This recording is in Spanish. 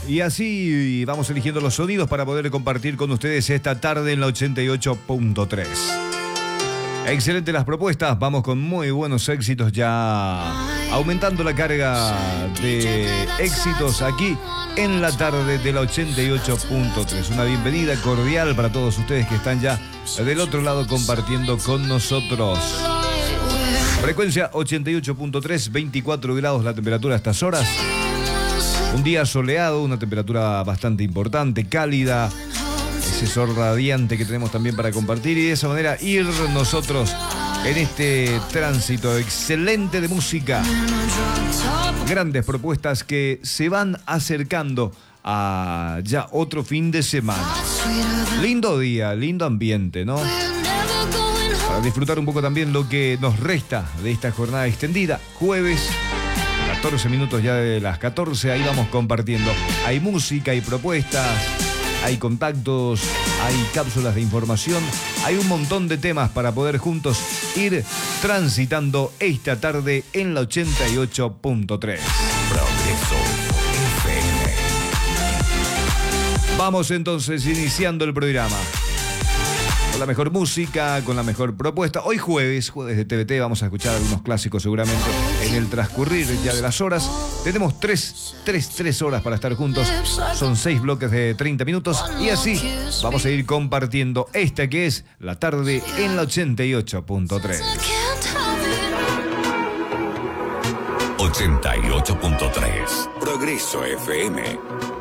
Y así vamos eligiendo los sonidos para poder compartir con ustedes esta tarde en la 88.3. Excelente las propuestas, vamos con muy buenos éxitos ya, aumentando la carga de éxitos aquí en la tarde de la 88.3. Una bienvenida cordial para todos ustedes que están ya del otro lado compartiendo con nosotros. Frecuencia 88.3, 24 grados la temperatura a estas horas. Un día soleado, una temperatura bastante importante, cálida. Ese sol radiante que tenemos también para compartir y de esa manera ir nosotros en este tránsito excelente de música. Grandes propuestas que se van acercando a ya otro fin de semana. Lindo día, lindo ambiente, ¿no? Para disfrutar un poco también lo que nos resta de esta jornada extendida. Jueves, 14 minutos ya de las 14, ahí vamos compartiendo. Hay música, hay propuestas, hay contactos, hay cápsulas de información, hay un montón de temas para poder juntos ir transitando esta tarde en la 88.3. Progreso FM. Vamos entonces iniciando el programa. Con la mejor música, con la mejor propuesta. Hoy jueves de TVT, vamos a escuchar algunos clásicos seguramente en el transcurrir ya de las horas. Tenemos tres horas para estar juntos. Son 6 bloques de 30 minutos y así vamos a ir compartiendo esta que es la tarde en la 88.3. 88.3 Progreso FM.